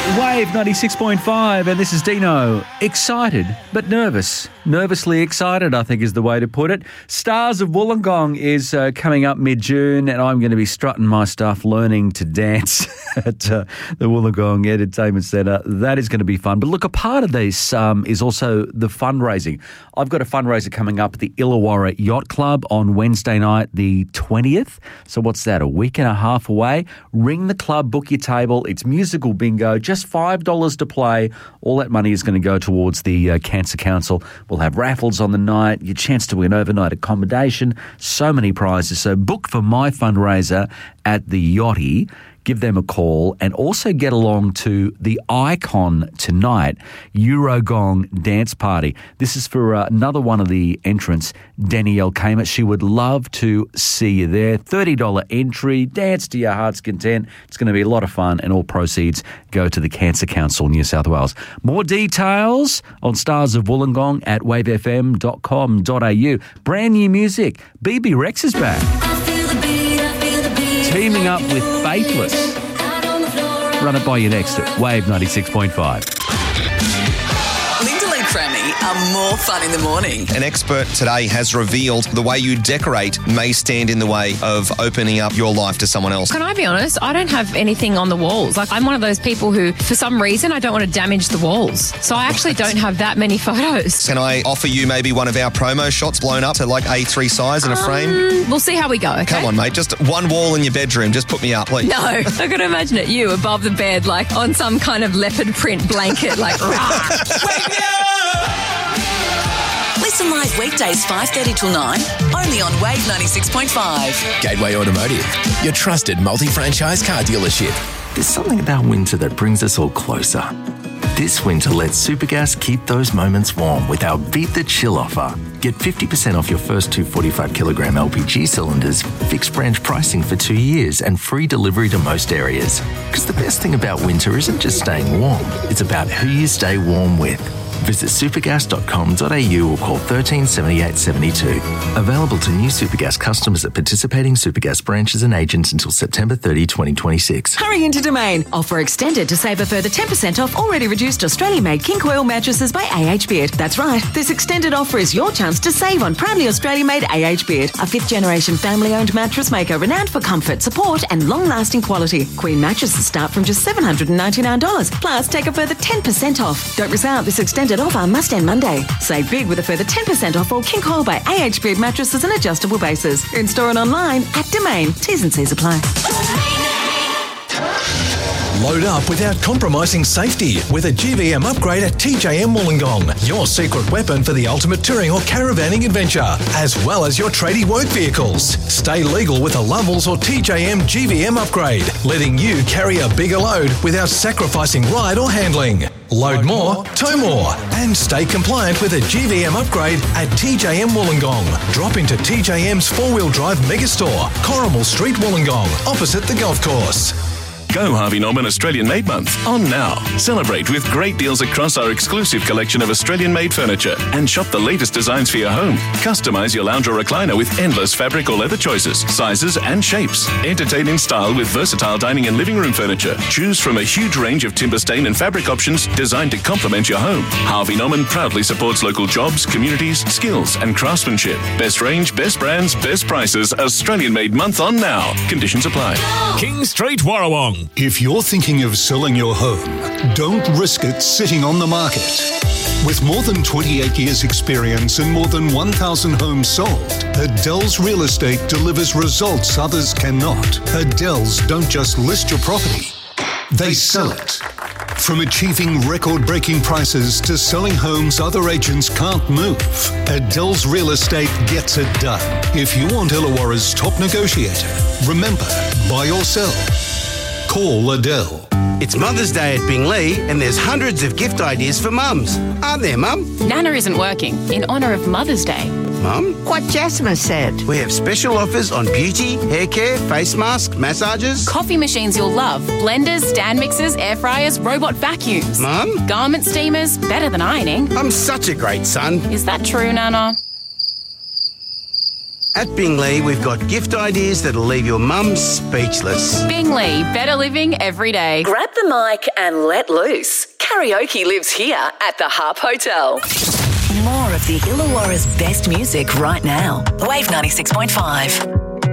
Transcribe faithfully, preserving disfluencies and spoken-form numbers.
Wave ninety-six point five, and this is Dino. Excited, but nervous. Nervously excited, I think is the way to put it. Stars of Wollongong is uh, coming up mid-June, and I'm going to be strutting my stuff, learning to dance at uh, the Wollongong Entertainment Centre. That is going to be fun. But look, a part of this um, is also the fundraising. I've got a fundraiser coming up at the Illawarra Yacht Club on Wednesday night, the twentieth. So what's that, a week and a half away? Ring the club, book your table. It's musical bingo, just five dollars to play. All that money is going to go towards the uh, Cancer Council. We'll have raffles on the night, your chance to win overnight accommodation, so many prizes. So book for my fundraiser at the Yachty. Give them a call and also get along to the Icon tonight, Eurogong Dance Party. This is for uh, another one of the entrants, Danielle Kamer. She would love to see you there. thirty dollars entry, dance to your heart's content. It's going to be a lot of fun, and all proceeds go to the Cancer Council New South Wales. More details on Stars of Wollongong at wave f m dot com dot a u. Brand new music. B B Rex is back. Teaming up with Faithless. Run it by you next at Wave ninety-six point five. Linda Lee Crammy are more fun in the morning. An expert today has revealed the way you decorate may stand in the way of opening up your life to someone else. Can I be honest? I don't have anything on the walls. Like, I'm one of those people who, for some reason, I don't want to damage the walls. So I actually don't have that many photos. Can I offer you maybe one of our promo shots blown up to like A three size in a um, frame? We'll see how we go, okay? Come on, mate. Just one wall in your bedroom. Just put me up, please. No. I got to imagine it, you above the bed, like on some kind of leopard print blanket, like, rah. Wake me up! Listen live weekdays five thirty till nine, only on Wave ninety-six point five. Gateway Automotive, your trusted multi-franchise car dealership. There's something about winter that brings us all closer. This winter, let Supergas keep those moments warm with our Beat the Chill offer. Get fifty percent off your first two forty-five kilogram L P G cylinders, fixed branch pricing for two years and free delivery to most areas. Because the best thing about winter isn't just staying warm, it's about who you stay warm with. Visit supergas dot com dot a u or call one three seven eight seven two. Available to new Supergas customers at participating Supergas branches and agents until September thirtieth, twenty twenty-six. Hurry into Domain. Offer extended to save a further ten percent off already reduced Australian-made King Coil mattresses by A H Beard. That's right. This extended offer is your chance to save on proudly Australian-made A H Beard, a fifth-generation family-owned mattress maker renowned for comfort, support and long-lasting quality. Queen mattresses start from just seven hundred ninety-nine dollars. Plus, take a further ten percent off. Don't miss out. This extended offer must end Monday. Save big with a further ten percent off all King Coil by A H Beard mattresses and adjustable bases. In store and online at Domain. T's and C's apply. Load up without compromising safety with a G V M upgrade at T J M Wollongong. Your secret weapon for the ultimate touring or caravanning adventure, as well as your tradie work vehicles. Stay legal with a Lovells or T J M G V M upgrade, letting you carry a bigger load without sacrificing ride or handling. Load more, tow more, and stay compliant with a G V M upgrade at T J M Wollongong. Drop into T J M's four-wheel drive megastore, Corrimal Street, Wollongong, opposite the golf course. Go Harvey Norman Australian Made Month on now. Celebrate with great deals across our exclusive collection of Australian-made furniture and shop the latest designs for your home. Customise your lounge or recliner with endless fabric or leather choices, sizes and shapes. Entertain in style with versatile dining and living room furniture. Choose from a huge range of timber stain and fabric options designed to complement your home. Harvey Norman proudly supports local jobs, communities, skills and craftsmanship. Best range, best brands, best prices. Australian Made Month on now. Conditions apply. King Street, Warrawong. If you're thinking of selling your home, don't risk it sitting on the market. With more than twenty-eight years experience and more than one thousand homes sold, Adele's Real Estate delivers results others cannot. Adele's don't just list your property, they sell it. From achieving record-breaking prices to selling homes other agents can't move, Adele's Real Estate gets it done. If you want Illawarra's top negotiator, remember, buy or sell. Call Adele. It's Mother's Day at Binglee and there's hundreds of gift ideas for mums. Aren't there, Mum? Nana isn't working in honour of Mother's Day. Mum? What Jasmine said. We have special offers on beauty, hair care, face masks, massages. Coffee machines you'll love. Blenders, stand mixers, air fryers, robot vacuums. Mum? Garment steamers, better than ironing. I'm such a great son. Is that true, Nana? At Bingley, we've got gift ideas that'll leave your mum speechless. Bingley, better living every day. Grab the mic and let loose. Karaoke lives here at the Harp Hotel. More of the Illawarra's best music right now. Wave ninety-six point five.